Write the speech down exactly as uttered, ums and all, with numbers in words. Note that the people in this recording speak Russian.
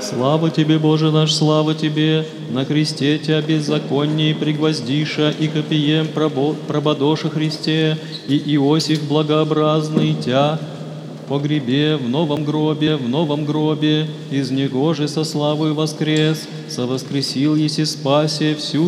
Слава Тебе, Боже наш, слава Тебе! На кресте Тебя беззаконнее пригвоздиша, и копием пробо- прободоша Христе, и Иосиф благообразный Тя погребе в новом гробе, в новом гробе, из него же со славою воскрес, совоскресил еси спасе всю